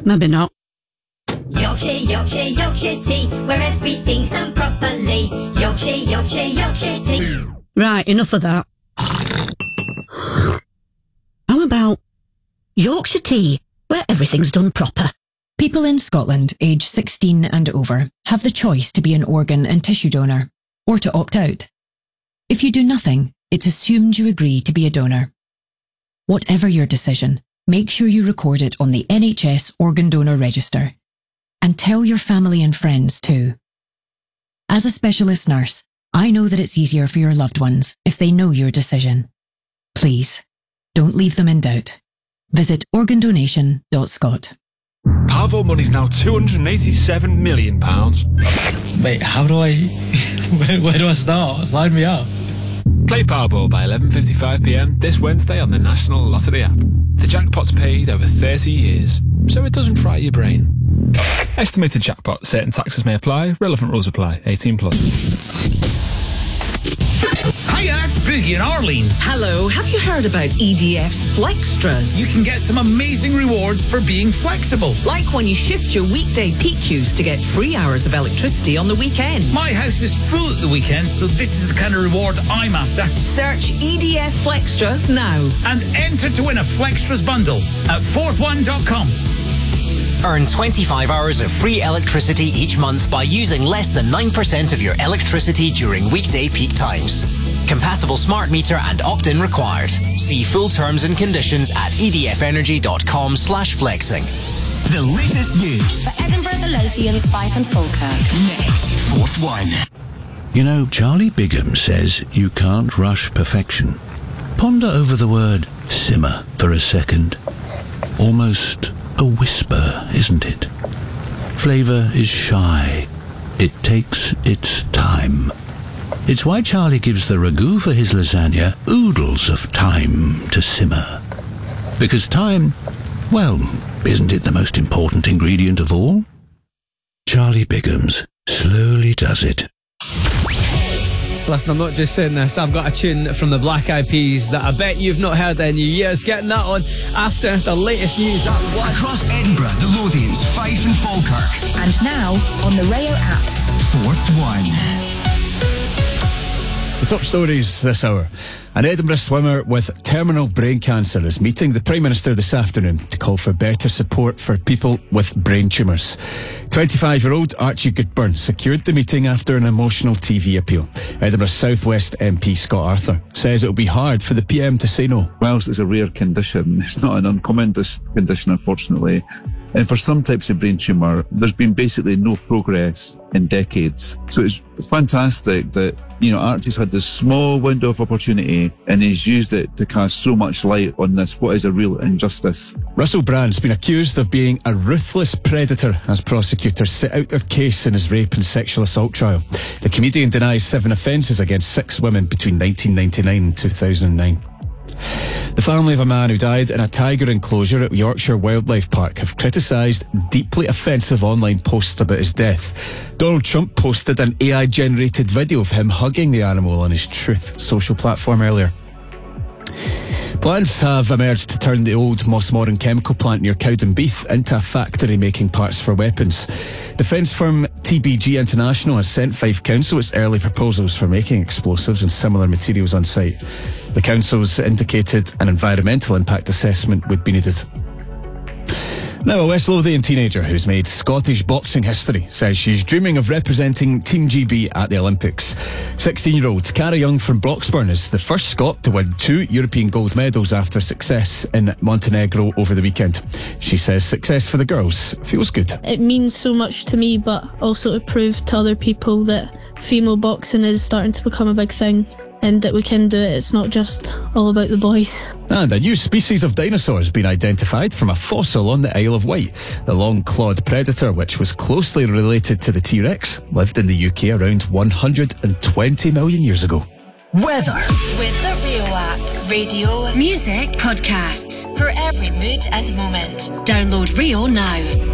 maybe not. Yorkshire, Yorkshire, Yorkshire tea, where everything's done properly. Yorkshire, Yorkshire, Yorkshire tea. Right, enough of that. How about Yorkshire tea, where everything's done proper? People in Scotland aged 16 and over have the choice to be an organ and tissue donor, or to opt out. If you do nothing, it's assumed you agree to be a donor. Whatever your decision, make sure you record it on the NHS Organ Donor Register. And tell your family and friends too. As a specialist nurse, I know that it's easier for your loved ones if they know your decision. Please, don't leave them in doubt. Visit organdonation.scot. Powerball money's now £287 million. Wait, how do I... where do I start? Sign me up. Play Powerball by 11:55pm this Wednesday on the National Lottery app. The jackpot's paid over 30 years, so it doesn't fry your brain. Estimated jackpot. Certain taxes may apply. Relevant rules apply. 18+. Hiya, it's Boogie and Arlene. Hello, have you heard about EDF's Flextras? You can get some amazing rewards for being flexible. Like when you shift your weekday PQs to get 3 hours of electricity on the weekend. My house is full at the weekend, so this is the kind of reward I'm after. Search EDF Flextras now. And enter to win a Flextras bundle at fourthone.com. Earn 25 hours of free electricity each month by using less than 9% of your electricity during weekday peak times. Compatible smart meter and opt-in required. See full terms and conditions at edfernergy.com/flexing. The latest news for Edinburgh, the Lothians, Fife and Falkirk. Next, Fourth One. You know, Charlie Bigham says you can't rush perfection. Ponder over the word simmer for a second. Almost a whisper, isn't it? Flavour is shy. It takes its time. It's why Charlie gives the ragu for his lasagna oodles of time to simmer. Because time, well, isn't it the most important ingredient of all? Charlie Bigham's slowly does it. Listen, I'm not just saying this, I've got a tune from the Black Eyed Peas that I bet you've not heard in years. Getting that on after the latest news at 1. Across Edinburgh, the Lothians, Fife and Falkirk. And now on the Rayo app. Fourth One. The top stories this hour. An Edinburgh swimmer with terminal brain cancer is meeting the Prime Minister this afternoon to call for better support for people with brain tumours. 25-year-old Archie Goodburn secured the meeting after an emotional TV appeal. Edinburgh's South West MP Scott Arthur says it will be hard for the PM to say no. Whilst it's a rare condition, it's not an uncommon condition, unfortunately. And for some types of brain tumour, there's been basically no progress in decades. So it's fantastic that, Archie's had this small window of opportunity and he's used it to cast so much light on this, what is a real injustice. Russell Brand's been accused of being a ruthless predator as prosecutors sit out their case in his rape and sexual assault trial. The comedian denies 7 offences against 6 women between 1999 and 2009. The family of a man who died in a tiger enclosure at Yorkshire Wildlife Park have criticised deeply offensive online posts about his death. Donald Trump posted an AI-generated video of him hugging the animal on his Truth social platform earlier. Plans have emerged to turn the old Mossmorran chemical plant near Cowdenbeath into a factory making parts for weapons. Defence firm TBG International has sent Fife Council its early proposals for making explosives and similar materials on site. The council's indicated an environmental impact assessment would be needed. Now, a West Lothian teenager who's made Scottish boxing history says she's dreaming of representing Team GB at the Olympics. 16-year-old Cara Young from Broxburn is the first Scot to win 2 European gold medals after success in Montenegro over the weekend. She says success for the girls feels good. It means so much to me, but also to prove to other people that female boxing is starting to become a big thing. And that we can do it. It's not just all about the boys. And a new species of dinosaur has been identified from a fossil on the Isle of Wight. The long-clawed predator, which was closely related to the T-Rex, lived in the UK around 120 million years ago. Weather. With the Rio app. Radio, music, podcasts. For every mood and moment. Download Rio now.